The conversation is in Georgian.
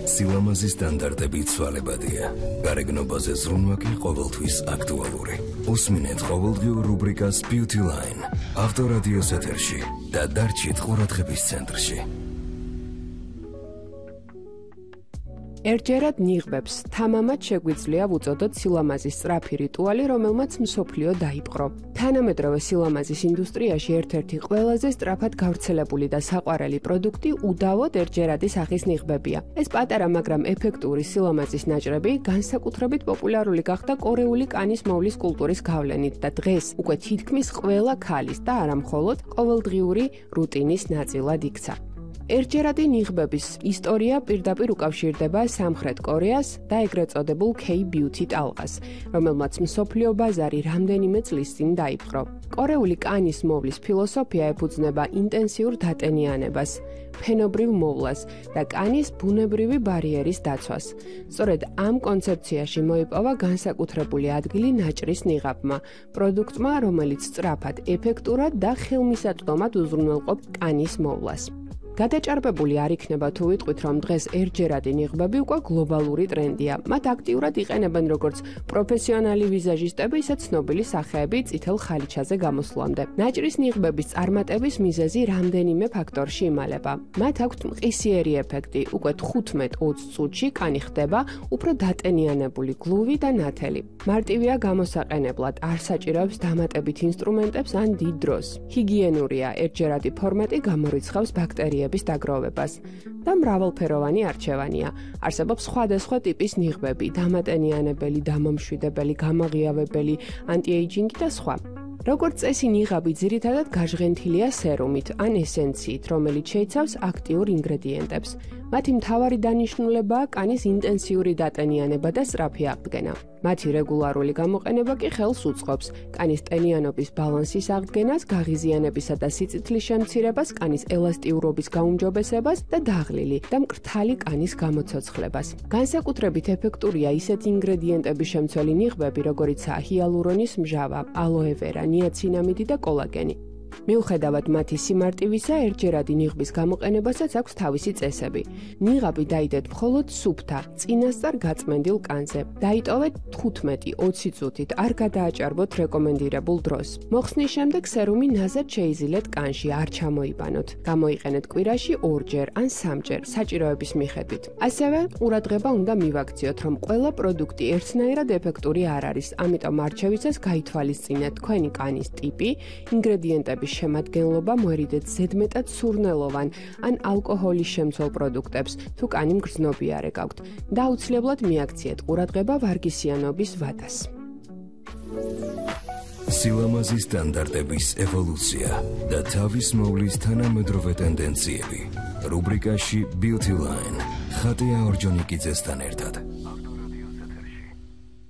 სილამაზის სტანდარტები ცვალებადია. გარეგნობაზე ზრუნვა კი ყოველთვის აქტუალური. უსმინეთ ყოველდღიურ რუბრიკას Beauty Line. ავტორადიოს ეთერში და დარჩით ყურადღების ცენტრში. ერთჯერად ნიღბებს თამამად შეგვიძლია ვუწოდოთ სილამაზის სწრაფი რიტუალი, რომელმაც მსოფლიო დაიპყრო. თანამედროვე სილამაზის ინდუსტრიაში ერთ-ერთი ყველაზე სწრაფად გავრცელებული და საყვარელი პროდუქტი უდავოდ ერთჯერადი სახის ნიღბებია. ეს პატარა, მაგრამ ეფექტური სილამაზის ნაჭრები განსაკუთრებით პოპულარული გახდა კორეული კანის მოვლის კულტურის გავლენით და დღეს უკვე თითქმის ყველა ქალის და არა მხოლოდ ყოველდღიური რუტინის ნაწილად იქცა. ერთჯერადი ნიღბების ისტორია პირდაპირ უკავშირდება სამხრეთ კორეას და ეგრეთ წოდებულ K-beauty ტალღას, რომელმაც მსოფლიო ბაზარი რამდენიმე წლის წინ დაიპყრო. კორეული კანის მოვლის ფილოსოფია ეფუძნება ინტენსიურ დატენიანებას, ფენობრივ მოვლას და კანის ბუნებრივი ბარიერის დაცვას. სწორედ ამ კონცეფციაში მოიპოვა განსაკუთრებული ადგილი ნაჭრის ნიღაბმა, პროდუქტმა, რომელიც სწრაფად, ეფექტურად და ხელმისაწვდომად უზრუნველყოფს კანის მოვლას. გადაჭარბებული არ იქნება თუ ვიტყვით, რომ დღეს ერთჯერადი ნიღბები უკვე გლობალური ტრენდია. მათ აქტიურად იყენებენ როგორც პროფესიონალი ვიზაჟისტები, ისე ცნობილი სახეები წითელ ხალიჩაზე გამოსვლამდე. ნაჭრის ნიღბების წარმატების მიზეზი რამდენიმე ფაქტორში იმალება. მათ აქვთ მყისიერი ეფექტი, უკვე 15-20 წუთში კანი ხდება უფრო დატენიანებული, გლუვი და ნათელი. მარტივია გამოსაყენებლად, არ საჭიროებს დამატებით ინსტრუმენტებს ან დიდ დროს. ჰიგიენურია, ერთჯერადი ფორმატი გამორიცხავს ბაქტერიების დაგროვებას და მრავალფეროვანი არჩევანია. არსებობს სხვადასხვა ტიპის ნიღბები, დამატენიანებელი, დამამშვიდებელი, გამაღიავებელი, ანტიეიჯინგი და სხვა. როგორც წესი, ნიღაბი ძირითადად გაჟღენთილია სერუმით ან ესენციით, რომელიც შეიცავს აქტიურ ინგრედიენტებს. მათი მთავარი დანიშნულებაა კანის ინტენსიური დატენიანება და სწრაფი აღდგენა. მათი რეგულარული გამოყენება კი ხელს უწყობს კანის ტენიანობის ბალანსის აღდგენას, გაღიზიანებისა და სიწითლის შემცირებას, კანის ელასტიურობის გაუმჯობესებას და დაღლილი და მკრთალი კანის გამოცოცხლებას. განსაკუთრებით ეფექტურია ისეთი ინგრედიენტების შემცველი ნიღბები, როგორიცაა ჰიალურონის მჟავა, ალოე-ვერა, ნიაცინამიდი და კოლაგენი. მიუხედავად მათი სიმარტივისა, ერთჯერადი ნიღბის გამოყენებასაც აქვს თავისი წესები. ნიღაბი დაიდეთ მხოლოდ სუფთა, წინასწარ გაწმენდილ კანზე. დაიტოვეთ 15-20 წუთით, არ გადააჭარბოთ რეკომენდირებულ დროს. მოხსნის შემდეგ სერუმი ნაზად შეიზილეთ კანში, არ ჩამოიბანოთ. გამოიყენეთ კვირაში 2-ჯერ ან 3-ჯერ, საჭიროების მიხედვით. ასევე ყურადღება უნდა მივაქციოთ, რომ ყველა პროდუქტი ერთნაირად ეფექტური არ არის, ამიტომ არჩევისას გაითვალისწინეთ თქვენი კანის ტიპი, ინგრედიენტები შემადგენლობა, მოერიდეთ ზედმეტად სურნელოვან ან ალკოჰოლის შემცველ პროდუქტებს, თუ კანი მგრძნობიარე გაქვთ და აუცილებლად მიაქციეთ ყურადღება ვარგისიანობის ვადას. სილამაზის სტანდარტების ევოლუცია და თავის მოვლის თანამედროვე ტენდენციები. რუბრიკაში Beauty Line. ხატია ორჯონიკიძესთან ერთად.